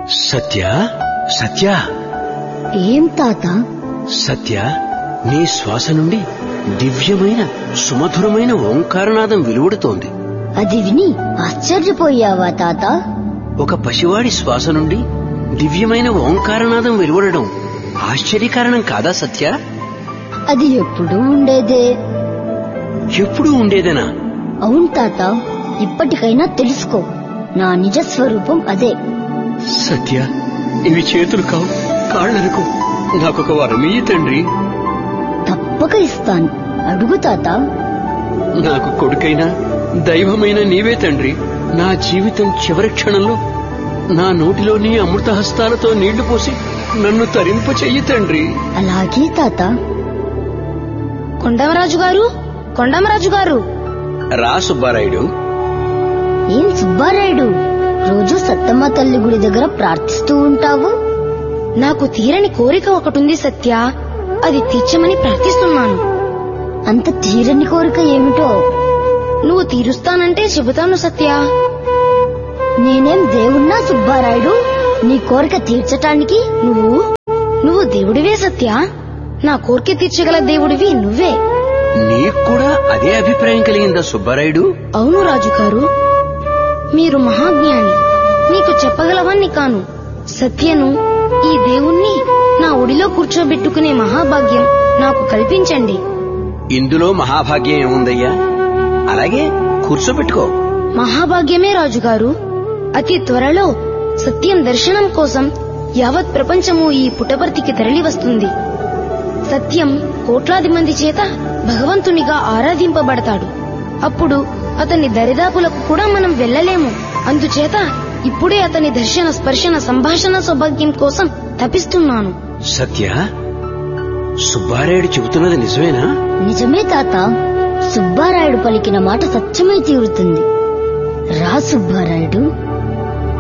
సత్య, సత్య. ఏం తాత? సత్య, నీ శ్వాస నుండి దివ్యమైన సుమధురమైన ఓంకారనాదం వెలువడుతోంది. అది విని ఆశ్చర్యపోయావా తాత? ఒక పసివాడి శ్వాస నుండి దివ్యమైన ఓంకారనాదం వెలువడడం ఆశ్చర్యకారణం కాదా సత్య? అది ఎప్పుడూ ఉండేదే. ఎప్పుడూ ఉండేదనా? అవును తాత, ఇప్పటికైనా తెలుసుకో, నా నిజ స్వరూపం అదే. సత్య, ఇవి చేతులు కావు, కాళ్ళనుకో. నాకొక వరమియ్యి తండ్రి. తప్పక ఇస్తాను, అడుగు తాత. నాకు కొడుకైనా దైవమైన నీవే తండ్రి. నా జీవితం చివరి క్షణంలో నా నోటిలో నీ అమృత హస్తాలతో నీళ్లు పోసి నన్ను తరింప చెయ్యి తండ్రి. అలాగే తాత. కొండమరాజు గారు, కొండమరాజు గారు. రా సుబ్బారాయుడు. ఏం సుబ్బారాయుడు, రోజు సత్తమ్మ తల్లి గుడి దగ్గర ప్రార్థిస్తూ ఉంటావు? నాకు తీరని కోరిక ఒకటుంది సత్య, అది తీర్చమని ప్రార్థిస్తున్నాను. అంత తీరని కోరిక ఏమిటో? నువ్వు తీరుస్తానంటే చెబుతాను సత్య. నేనేం దేవుణ్ణా సుబ్బారాయుడు నీ కోరిక తీర్చటానికి? నువ్వు దేవుడివే సత్య. నా కోరిక తీర్చగల దేవుడివి నువ్వే. నీకు కూడా అదే అభిప్రాయం కలిగిందా సుబ్బారాయుడు? అవును రాజుగారు, మీరు మహాజ్ఞాని. నీకు చెప్పగలవాన్ని కాను. సత్యను, ఈ దేవుణ్ణి నా ఒడిలో కూర్చోబెట్టుకునే మహాభాగ్యం నాకు కల్పించండి. ఇందులో మహాభాగ్యం ఏముందయ్యా? అలాగే కూర్చోబెట్టుకో. మహాభాగ్యమే రాజుగారు. అతి త్వరలో సత్యం దర్శనం కోసం యావత్ ప్రపంచము ఈ పుట్టపర్తికి తరలి వస్తుంది. సత్యం కోట్లాది మంది చేత భగవంతునిగా ఆరాధింపబడతాడు. అప్పుడు అతని దరిదాపులకు కూడా మనం వెళ్లలేము. అందుచేత ఇప్పుడే అతని దర్శన, స్పర్శన, సంభాషణ సౌభాగ్యం కోసం తపిస్తున్నాను. సత్య, సుబ్బారాయుడు చెబుతున్నది నిజమేనా? నిజమే తాత, సుబ్బారాయుడు పలికిన మాట సత్యమై తీరుతుంది. రా సుబ్బారాయుడు.